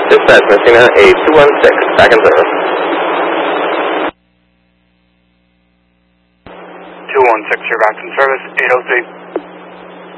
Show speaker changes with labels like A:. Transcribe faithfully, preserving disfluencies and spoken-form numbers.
A: Dispatch Messina eight two one six, back in service.
B: two one six, you're back in service, eight oh three.